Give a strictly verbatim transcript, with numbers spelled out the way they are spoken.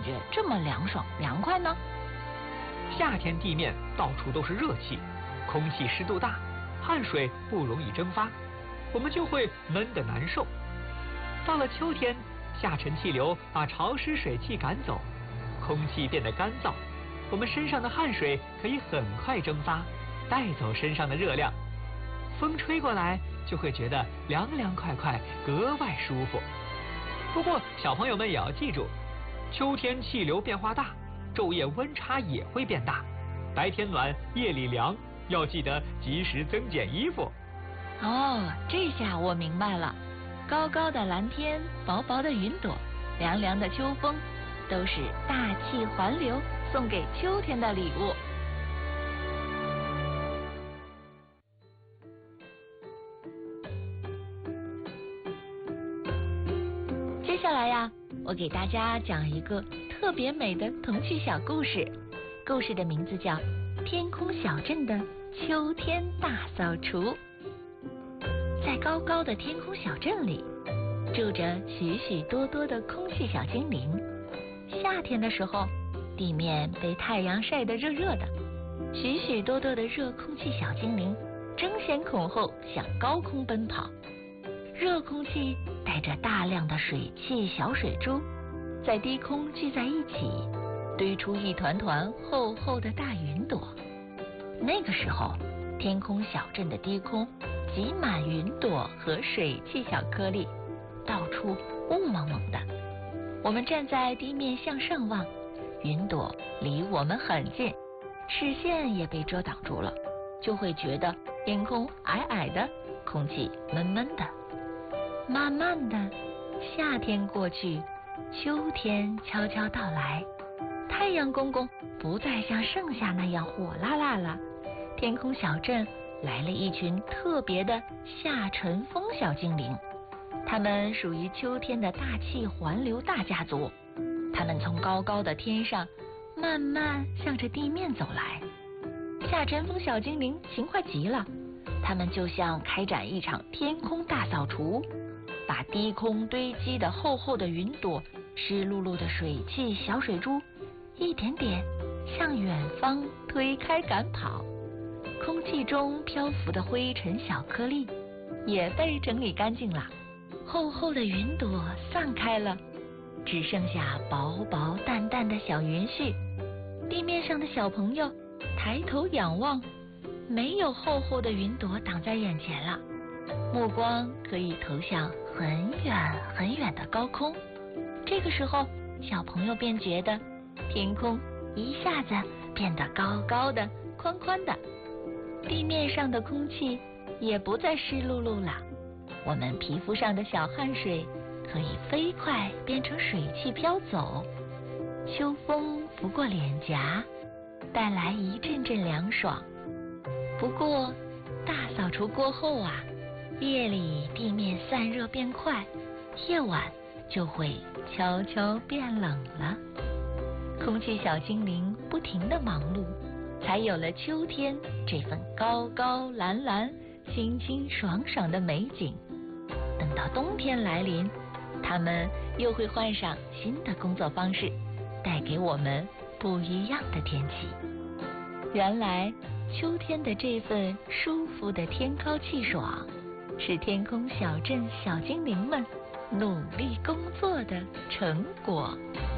觉这么凉爽凉快呢？ 夏天地面到处都是热气，空气湿度大，汗水不容易蒸发，我们就会闷得难受。到了秋天，下沉气流把潮湿水汽赶走，空气变得干燥，我们身上的汗水可以很快蒸发，带走身上的热量。风吹过来就会觉得凉凉快快，格外舒服。不过小朋友们也要记住，秋天气流变化大，昼夜温差也会变大，白天暖夜里凉，要记得及时增减衣服。 哦，这下我明白了，高高的蓝天，薄薄的云朵，凉凉的秋风，都是大气环流送给秋天的礼物。接下来呀，我给大家讲一个特别美的童趣小故事，故事的名字叫《天空小镇的秋天大扫除》。在高高的天空小镇里，住着许许多多的空气小精灵。夏天的时候，地面被太阳晒得热热的，许许多多的热空气小精灵争先恐后向高空奔跑。热空气带着大量的水汽小水珠，在低空聚在一起，堆出一团团厚厚的大云朵。那个时候，天空小镇的低空挤满云朵和水汽小颗粒，到处雾蒙蒙的。我们站在地面向上望，云朵离我们很近，视线也被遮挡住了，就会觉得天空矮矮的，空气闷闷的。慢慢的，夏天过去，秋天悄悄到来，太阳公公不再像盛夏那样火辣辣了，天空小镇来了一群特别的夏晨风小精灵，他们属于秋天的大气环流大家族。他们从高高的天上慢慢向着地面走来。夏晨风小精灵勤快极了，他们就像开展一场天空大扫除，把低空堆积的厚厚的云朵、湿漉漉的水汽小水珠一点点向远方推开赶跑。空气中漂浮的灰尘小颗粒也被整理干净了，厚厚的云朵散开了，只剩下薄薄淡淡的小云絮。地面上的小朋友抬头仰望，没有厚厚的云朵挡在眼前了，目光可以投向很远很远的高空。这个时候，小朋友便觉得天空一下子变得高高的、宽宽的，地面上的空气也不再湿漉漉了，我们皮肤上的小汗水可以飞快变成水汽飘走。秋风拂过脸颊，带来一阵阵凉爽。不过大扫除过后啊，夜里地面散热变快，夜晚就会悄悄变冷了。空气小精灵不停地忙碌，才有了秋天这份高高蓝蓝、清清爽爽的美景。等到冬天来临，他们又会换上新的工作方式，带给我们不一样的天气。原来秋天的这份舒服的天高气爽，是天空小镇小精灵们努力工作的成果。